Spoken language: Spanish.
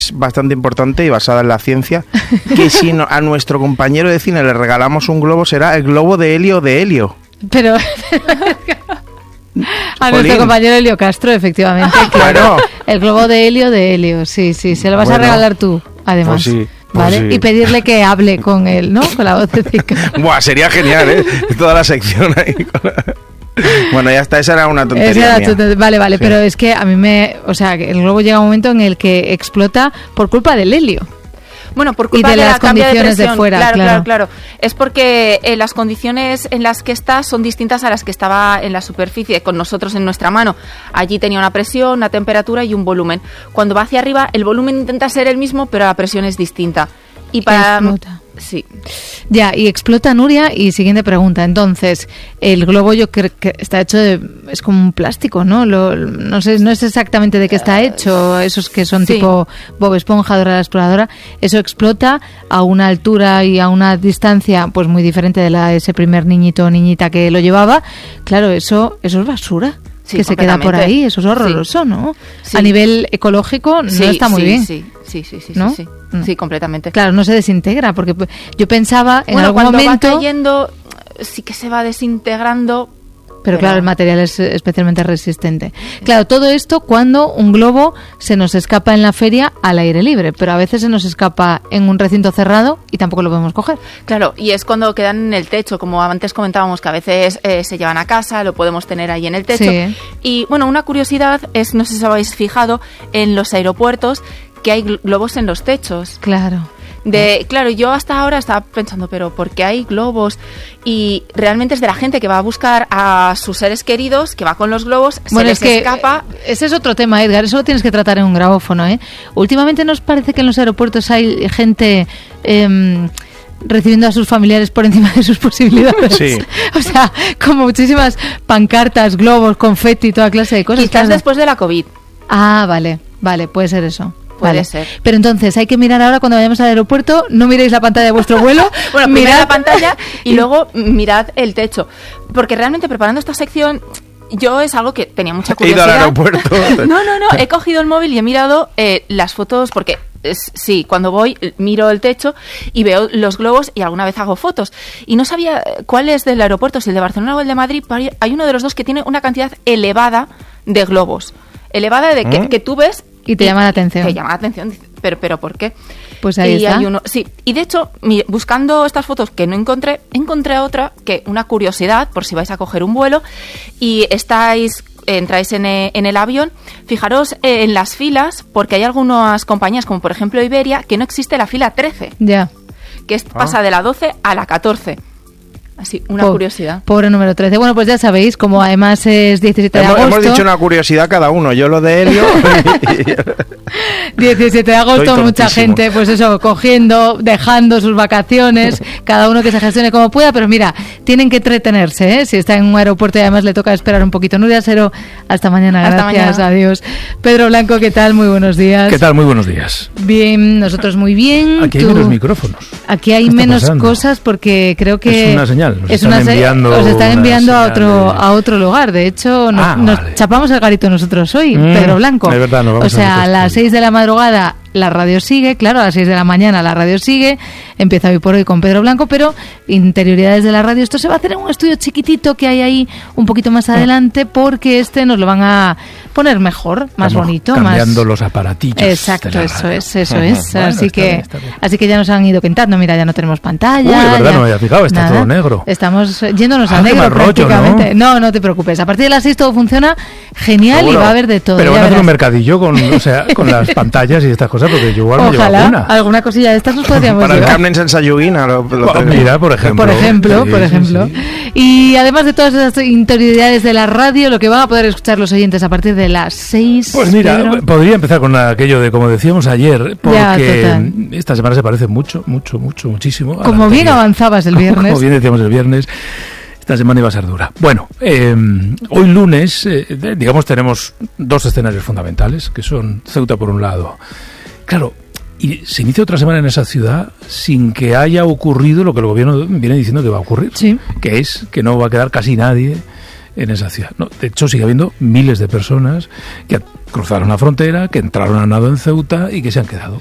bastante importante y basada en la ciencia, que si a nuestro compañero de cine le regalamos un globo, será el globo de Helio. Pero a nuestro compañero Helio Castro, efectivamente, claro. El globo de Helio, sí, se lo vas a regalar tú, además. Pues sí. ¿Vale? Sí. Y pedirle que hable con él, ¿no? Con la vocecita. Buah, sería genial, ¿eh? Toda la sección ahí. Bueno, ya está, esa era una tontería mía. Vale, sí. Pero es que a mí el globo llega a un momento en el que explota por culpa del helio. Bueno, por culpa y de las la condiciones de fuera, claro. Es porque las condiciones en las que está son distintas a las que estaba en la superficie, con nosotros en nuestra mano. Allí tenía una presión, una temperatura y un volumen. Cuando va hacia arriba, el volumen intenta ser el mismo, pero la presión es distinta. Y para... Explota. Sí. Ya, y explota, Nuria. Y siguiente pregunta. Entonces, el globo yo creo que está hecho es como un plástico, ¿no? No sé, no es exactamente de qué está hecho. Esos que son tipo Bob Esponja, Dora la Exploradora. Eso explota a una altura y a una distancia pues muy diferente de ese primer niñito o niñita que lo llevaba. Claro, eso es basura. Sí, que se queda por ahí, eso es horroroso, ¿no? Sí. A nivel ecológico no está muy bien. Sí, ¿no? Sí, completamente. Claro, no se desintegra, porque yo pensaba en algún momento... cuando va cayendo, sí que se va desintegrando... Pero claro, el material es especialmente resistente. Claro, todo esto cuando un globo se nos escapa en la feria al aire libre, pero a veces se nos escapa en un recinto cerrado y tampoco lo podemos coger. Claro, y es cuando quedan en el techo, como antes comentábamos, que a veces se llevan a casa, lo podemos tener ahí en el techo. Sí. Y bueno, una curiosidad es, no sé si os habéis fijado, en los aeropuertos que hay globos en los techos. Claro. Claro, yo hasta ahora estaba pensando, pero ¿por qué hay globos? Y realmente es de la gente que va a buscar a sus seres queridos, que va con los globos, se les escapa. Ese es otro tema, Edgar, eso lo tienes que tratar en un grabófono, ¿eh? Últimamente nos parece que en los aeropuertos hay gente... recibiendo a sus familiares por encima de sus posibilidades. Sí. O sea, como muchísimas pancartas, globos, confeti, toda clase de cosas. Quizás después de la COVID. Ah, vale, puede ser eso. Puede ser. Pero entonces hay que mirar ahora cuando vayamos al aeropuerto, no miréis la pantalla de vuestro vuelo. Bueno, mirad la pantalla y luego mirad el techo. Porque realmente preparando esta sección, yo es algo que tenía mucha curiosidad. He ido al aeropuerto. No, he cogido el móvil y he mirado las fotos porque... Sí, cuando voy miro el techo y veo los globos y alguna vez hago fotos. Y no sabía cuál es del aeropuerto, si el de Barcelona o el de Madrid. Hay uno de los dos que tiene una cantidad elevada de globos. Elevada de que tú ves... Y te llama la atención. Te llama la atención, pero ¿por qué? Pues ahí está. Hay uno, sí, y de hecho, buscando estas fotos que no encontré otra, que una curiosidad, por si vais a coger un vuelo y entráis en el avión, fijaros en las filas, porque hay algunas compañías, como por ejemplo Iberia, que no existe la fila 13. Ya. Que pasa de la 12 a la 14. Así, una curiosidad. Pobre número 13. Bueno, pues ya sabéis, como además es 17 de agosto... Hemos dicho una curiosidad cada uno. Yo lo de Helio... 17 de agosto, mucha gente, pues eso, dejando sus vacaciones, cada uno que se gestione como pueda, pero mira, tienen que entretenerse, ¿eh? Si está en un aeropuerto y además le toca esperar un poquito. Nuria Sero, hasta mañana, gracias, adiós. Pedro Blanco, ¿qué tal? Muy buenos días. ¿Qué tal? Muy buenos días. Bien, nosotros muy bien. Aquí hay menos micrófonos. Aquí hay menos cosas porque creo que... Es una señal. Os están enviando a otro lugar. De hecho, nos chapamos el garito nosotros hoy, Pedro Blanco. De verdad, o sea, a las 6 de la madrugada la radio sigue, claro, a las 6 de la mañana la radio sigue, empieza hoy por hoy con Pedro Blanco, pero interioridades de la radio, esto se va a hacer en un estudio chiquitito que hay ahí un poquito más adelante, porque nos lo van a poner mejor, más bonito, cambiando los aparatillos. Exacto, eso es. Bueno, así que ya nos han ido pintando, mira, ya no tenemos pantalla. Uy, de verdad, no me había fijado, está todo negro. Estamos yéndonos a negro prácticamente. No te preocupes, a partir de las 6 todo funciona genial. Seguro. Y va a haber de todo. Pero van a hacer un mercadillo con las pantallas y estas cosas, porque yo igual me llevo alguna cosilla de estas nos podríamos para llevar. El Carmen Sansalluguina mira, por ejemplo. Por ejemplo. Sí. Y además de todas esas interioridades de la radio, lo que van a poder escuchar los oyentes a partir de las 6. Pues mira, Pedro, podría empezar con aquello de, como decíamos ayer, porque esta semana se parece muchísimo. Como bien avanzabas el viernes. Como bien decíamos el viernes. Esta semana iba a ser dura. Bueno, hoy lunes, digamos, tenemos dos escenarios fundamentales, que son Ceuta por un lado. Claro, y se inicia otra semana en esa ciudad sin que haya ocurrido lo que el gobierno viene diciendo que va a ocurrir, que es que no va a quedar casi nadie en esa ciudad. No, de hecho, sigue habiendo miles de personas que cruzaron la frontera, que entraron a nado en Ceuta y que se han quedado.